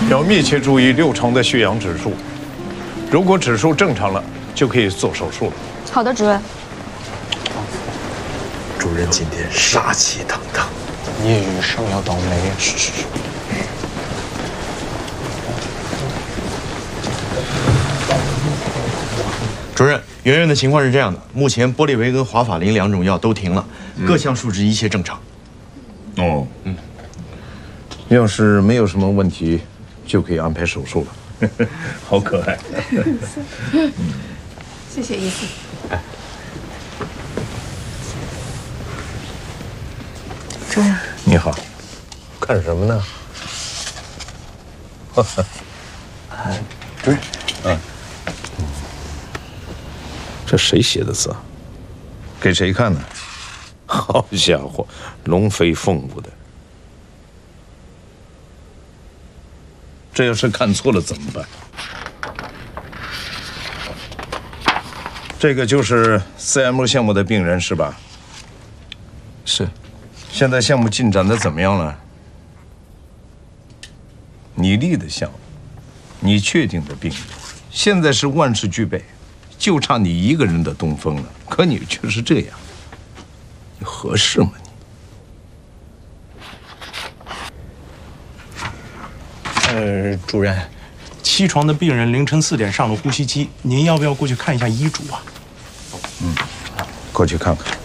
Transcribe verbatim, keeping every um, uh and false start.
要密切注意六成的血氧指数，如果指数正常了，就可以做手术了。 好的，主任。 主任今天杀气腾腾， 聂雨生要倒霉。是是是。 主任，圆圆的情况是这样的，目前玻利维跟华法林两种药都停了，嗯、各项数值一切正常。 哦，嗯，要是没有什么问题，就可以安排手术了。好可爱。 谢谢医生。哎， 主任， 你好，看什么呢？ 哎，主任， 嗯。这谁写的字啊？给谁看呢？好家伙，龙飞凤舞的。这要是看错了怎么办？这个就是 C M 项目的病人是吧？ 是。 现在项目进展的怎么样了？你立的项目，你确定的病人，现在是万事俱备。就差你一个人的东风了，可你却是这样，你合适吗你？呃，主任，七床的病人凌晨四点上了呼吸机，您要不要过去看一下医嘱啊？ 嗯，过去看看。